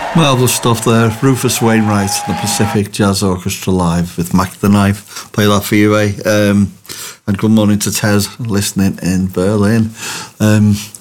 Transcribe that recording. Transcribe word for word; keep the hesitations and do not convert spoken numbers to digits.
Marvellous stuff there. Rufus Wainwright, the Pacific Jazz Orchestra live with Mac the Knife. Play that for you, eh? Um, and good morning to Tez listening in Berlin. Um,